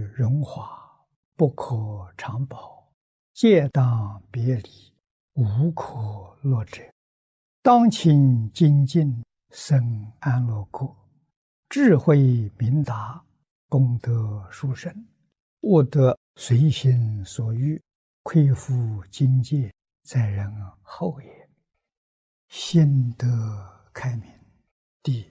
荣华，不可长保，皆当别离，无可乐者。当勤精进，生安乐国，智慧明达，功德殊胜，悟得随心所欲，恢复境界，在人后也。心得开明。第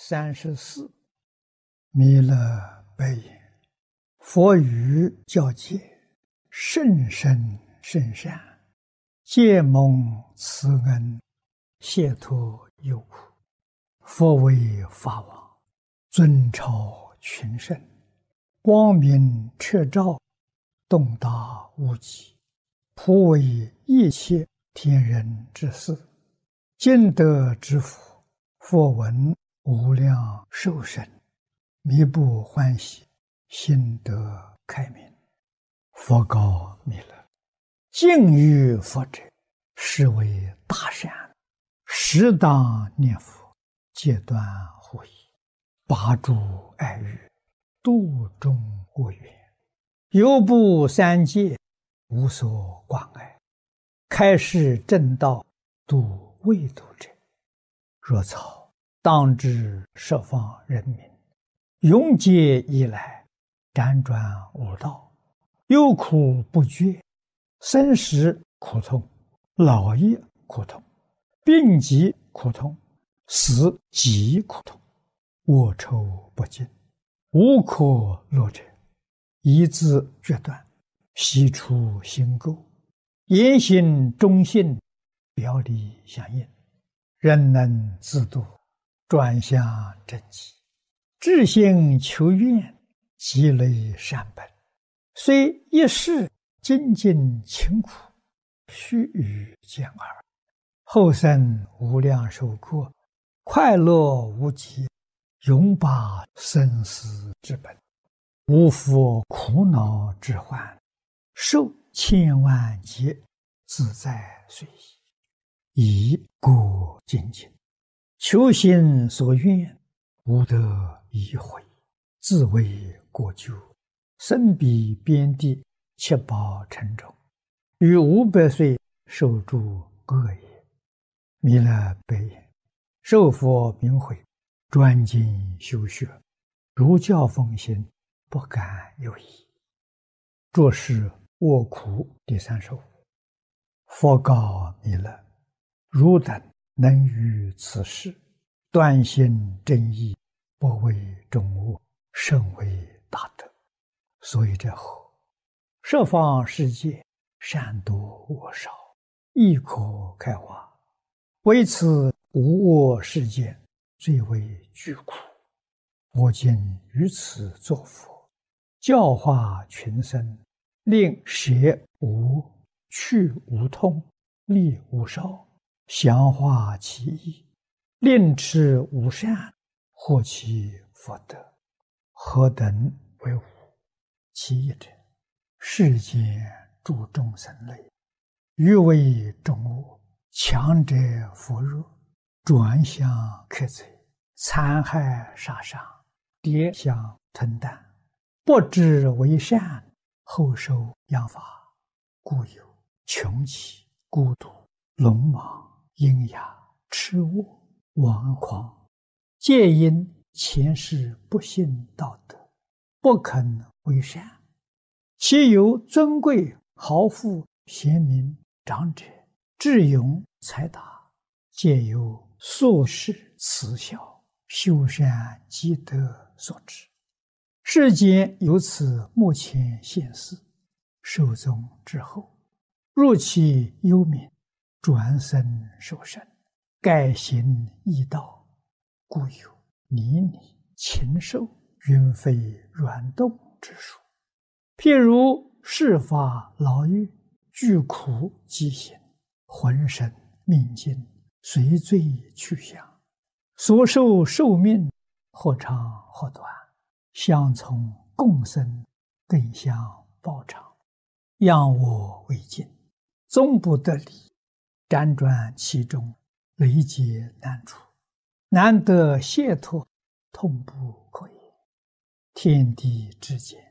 34，弥勒白言：佛语教诫，甚深甚善，皆蒙慈恩，解脱忧苦。佛为法王，尊超群圣，光明彻照，洞达无极，普为一切天人之事。今得之福，佛闻无量寿生，弥不欢喜，心得开明。佛告弥勒：敬于佛者，是为大善，适当念佛，戒断护疑，拔诸爱欲，度众恶缘，犹不三界，无所关爱，开示正道，度未度者。若草，当知十方人民，永劫以来，辗转无道，忧苦不绝，生死苦痛，老业苦痛，病疾苦痛，死极苦痛，恶臭不尽，无可乐者。一字决断，悉出心垢，言行忠信，表里相应，人能自度，转向正极，至心求愿，积累善本，虽一世精进勤苦，须臾见耳，后生无量寿过，快乐无极，永拔生死之本，无复苦恼之患，受千万劫，自在随意，以故精进，求心所愿，无得已悔，自为国救，身彼边地，七宝城中，于500岁受诸恶也。弥勒白言：受佛明慧，专精修学，如教奉行，不敢有疑。作是卧苦第35。佛告弥勒：汝等能于此事，断心正义，不为众恶，甚为大德。所以者何？十方世界，善多恶少，亦可开化。为此无恶世界，最为具苦。我今于此作佛，教化群生，令舍无，去无痛，利无少，详化其意，令持无善，获其福德。何等为无？其一者，世间诸众生类，欲为众恶，强者扶弱，转向克贼，残害杀伤，跌相吞啖，不知为善，后受殃罚，故有穷奇、孤独、鲁莽、阴哑、痴误、顽狂，皆因前世不信道德，不肯为善。其有尊贵、豪富、贤明、长者、智勇、才达，皆由宿世慈孝、修善积德所致。世间由此目前现世，寿终之后，入其幽冥，转生受生，改行异道，故有泥泞、禽兽、云飞软动之术。譬如世法牢狱，具苦极刑，浑身命尽，随罪去向，所受寿命或长或短，相从共生，更相报偿，仰我为镜，终不得离，辗转其中，累劫难除，难得解脱，痛不可言。天地之间，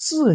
自